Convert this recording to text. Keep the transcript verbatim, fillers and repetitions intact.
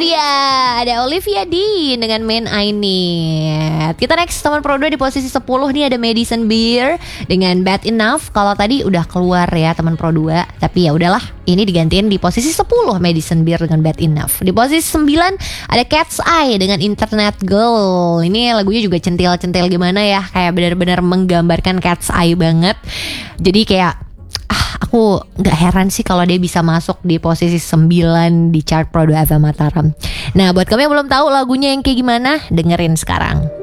dia, ada Olivia Dean dengan Man I Need. Kita next teman Pro dua di posisi sepuluh nih ada Madison Beer dengan Bad Enough. Kalau tadi udah keluar ya teman Pro dua, tapi ya udahlah, ini digantiin di posisi sepuluh Madison Beer dengan Bad Enough. Di posisi sembilan ada Cat's Eye dengan Internet Girl. Ini lagunya juga centil-centil gimana ya, kayak benar-benar menggambarkan Cat's Eye banget. Jadi kayak aku gak heran sih kalau dia bisa masuk di posisi sembilan di chart Pro dua F M Mataram. Nah buat kamu yang belum tahu lagunya yang kayak gimana, dengerin sekarang.